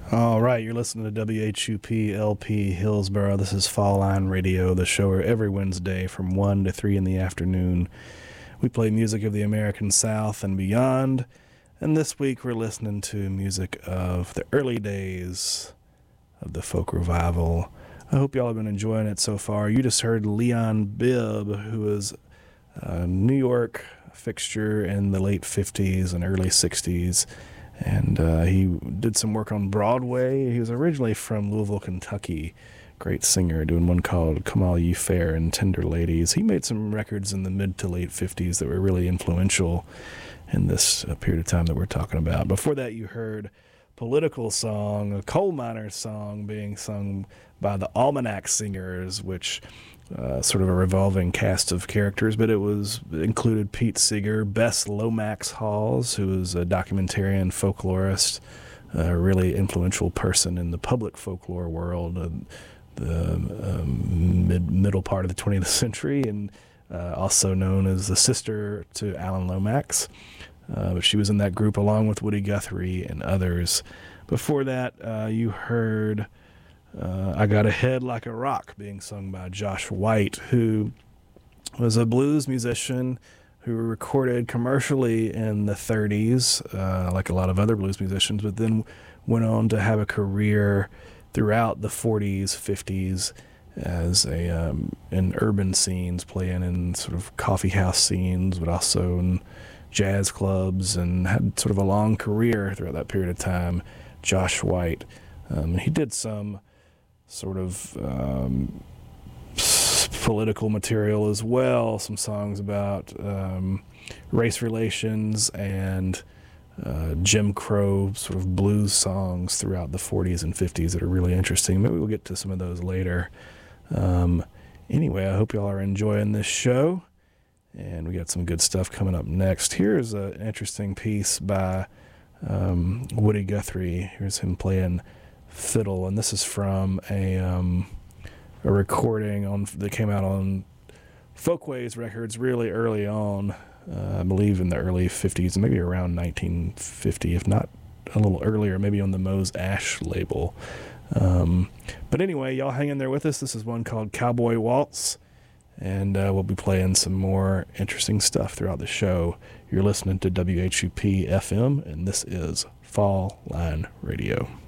All right, you're listening to WHUP LP Hillsborough. This is Fall Line Radio, the show where every Wednesday from 1 to 3 in the afternoon we play music of the American South and beyond. And this week we're listening to music of the early days of the folk revival. I hope y'all have been enjoying it so far. You just heard Leon Bibb, who was a New York fixture in the late 50s and early 60s. And he did some work on Broadway. He was originally from Louisville, Kentucky. Great singer, doing one called Come All Ye Fair and Tender Ladies. He made some records in the mid to late 50s that were really influential in this period of time that we're talking about. Before that, you heard Political Song, a coal miner song being sung by the Almanac Singers, which sort of a revolving cast of characters, but it included Pete Seeger, Bess Lomax Halls, who was a documentarian folklorist, a really influential person in the public folklore world, the middle part of the 20th century, and also known as the sister to Alan Lomax. But she was in that group along with Woody Guthrie and others. Before that, you heard I Got a Head Like a Rock being sung by Josh White, who was a blues musician who recorded commercially in the 30s, like a lot of other blues musicians, but then went on to have a career throughout the 40s, 50s as in urban scenes, playing in sort of coffee house scenes, but also in jazz clubs, and had sort of a long career throughout that period of time. Josh White. He did some sort of political material as well, some songs about race relations and Jim Crow sort of blues songs throughout the 40s and 50s that are really interesting. Maybe we'll get to some of those later. Anyway, I hope y'all are enjoying this show, and we got some good stuff coming up next. Here's an interesting piece by Woody Guthrie. Here's him playing fiddle, and this is from a recording that came out on Folkways Records really early on, I believe in the early 50s, maybe around 1950, if not a little earlier, maybe on the Mose Ash label. But anyway, y'all hang in there with us. This is one called Cowboy Waltz, and we'll be playing some more interesting stuff throughout the show. You're listening to WHUP FM, and this is Fall Line Radio.